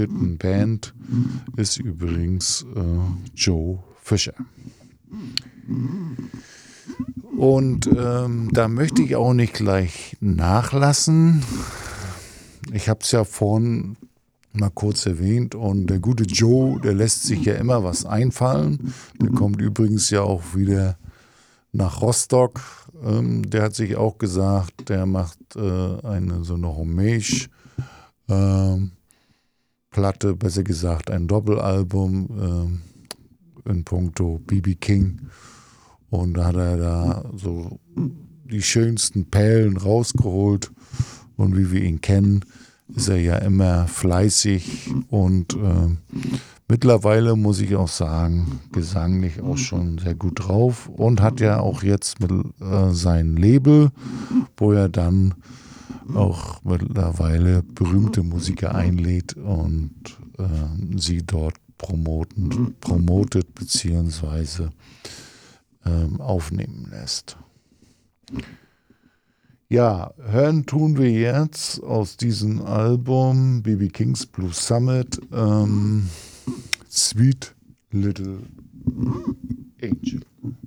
Band ist übrigens Joe Fisher. Und da möchte ich auch nicht gleich nachlassen. Ich habe es ja vorhin mal kurz erwähnt und der gute Joe, der lässt sich ja immer was einfallen. Der kommt übrigens ja auch wieder nach Rostock. Der hat sich auch gesagt, der macht so eine Hommage Platte, besser gesagt ein Doppelalbum in puncto B.B. King. Und da hat er da so die schönsten Perlen rausgeholt. Und wie wir ihn kennen, ist er ja immer fleißig und mittlerweile muss ich auch sagen, gesanglich auch schon sehr gut drauf und hat ja auch jetzt mit sein Label, wo er dann auch mittlerweile berühmte Musiker einlädt und sie dort promotet beziehungsweise aufnehmen lässt. Ja, hören tun wir jetzt aus diesem Album B.B. King's Blues Summit Sweet Little Angel.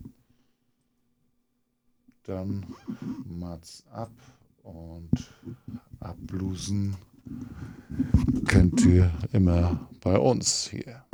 Dann Mats ab und abblusen könnt ihr immer bei uns hier.